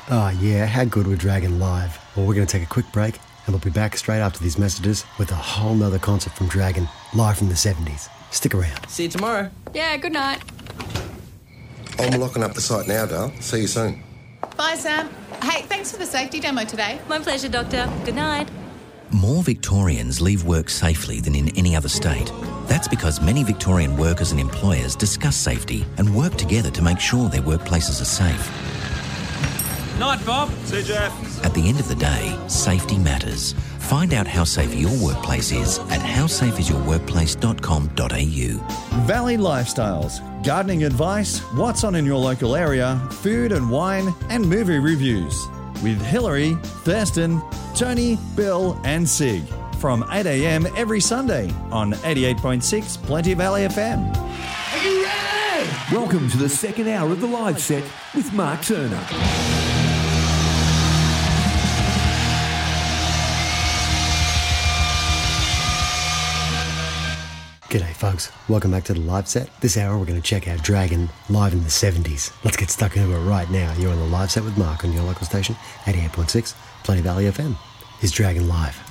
Oh yeah, how good were Dragon live? Well, we're going to take a quick break and we'll be back straight after these messages with a whole nother concert from Dragon, live from the 70s. Stick around. See you tomorrow. Yeah, good night. I'm locking up the site now, Dale. See you soon. Bye, Sam. Hey, thanks for the safety demo today. My pleasure, Doctor. Good night. More Victorians leave work safely than in any other state. That's because many Victorian workers and employers discuss safety and work together to make sure their workplaces are safe. Night, Bob. See you, Jeff. At the end of the day, safety matters. Find out how safe your workplace is at howsafeisyourworkplace.com.au. Valley Lifestyles, gardening advice, what's on in your local area, food and wine, and movie reviews. With Hillary, Thurston, Tony, Bill, and Sig. From 8 a.m. every Sunday on 88.6 Plenty Valley FM. Are you ready? Welcome to the second hour of the live set with Mark Turner. G'day folks, welcome back to the live set. This hour we're going to check out Dragon live in the 70s. Let's get stuck into it right now. You're on the live set with Mark on your local station, 88.6 Plenty Valley FM. Is Dragon live?